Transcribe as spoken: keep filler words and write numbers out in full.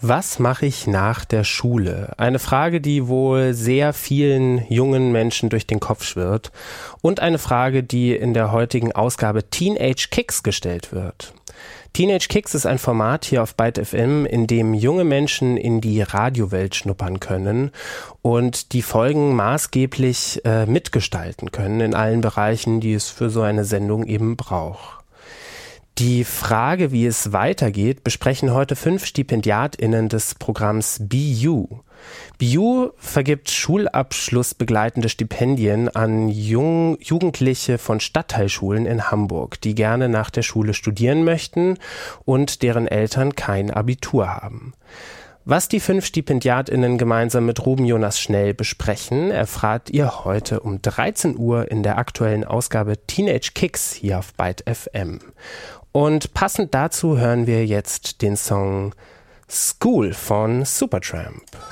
Was mache ich nach der Schule? Eine Frage, die wohl sehr vielen jungen Menschen durch den Kopf schwirrt und eine Frage, die in der heutigen Ausgabe Teenage Kicks gestellt wird. Teenage Kicks ist ein Format hier auf Byte F M, in dem junge Menschen in die Radiowelt schnuppern können und die Folgen maßgeblich äh, mitgestalten können in allen Bereichen, die es für so eine Sendung eben braucht. Die Frage, wie es weitergeht, besprechen heute fünf StipendiatInnen des Programms B U. B U vergibt schulabschlussbegleitende Stipendien an Jung- Jugendliche von Stadtteilschulen in Hamburg, die gerne nach der Schule studieren möchten und deren Eltern kein Abitur haben. Was die fünf StipendiatInnen gemeinsam mit Ruben Jonas Schnell besprechen, erfahrt ihr heute um dreizehn Uhr in der aktuellen Ausgabe Teenage Kicks hier auf Byte F M. Und passend dazu hören wir jetzt den Song School von Supertramp.